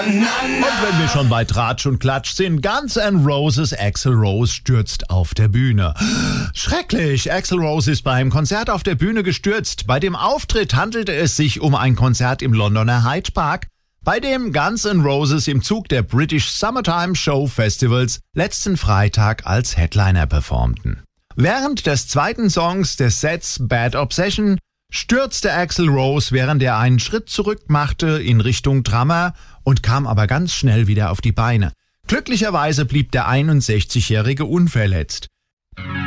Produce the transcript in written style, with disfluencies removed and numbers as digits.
Und wenn wir schon bei Tratsch und Klatsch sind, Guns N' Roses Axl Rose stürzt auf der Bühne. Schrecklich, Axl Rose ist beim Konzert auf der Bühne gestürzt. Bei dem Auftritt handelte es sich um ein Konzert im Londoner Hyde Park, bei dem Guns N' Roses im Zug der British Summertime Show Festivals letzten Freitag als Headliner performten. Während des zweiten Songs des Sets Bad Obsession stürzte Axl Rose, während er einen Schritt zurück machte in Richtung Drummer und kam aber ganz schnell wieder auf die Beine. Glücklicherweise blieb der 61-Jährige unverletzt.